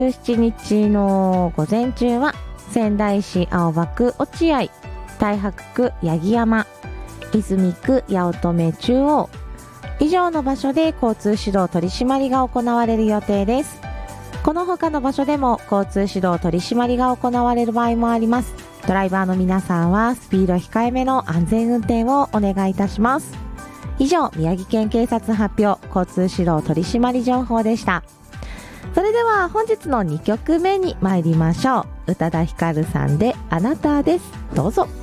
17日の午前中は仙台市青葉区落合、太白区八木山、泉区八乙女中央以上の場所で交通指導取り締まりが行われる予定です。この他の場所でも交通指導取り締まりが行われる場合もあります。ドライバーの皆さんはスピード控えめの安全運転をお願いいたします。以上、宮城県警察発表交通指導取り締まり情報でした。それでは本日の2曲目に参りましょう。宇多田ヒカルさんであなたです。どうぞ。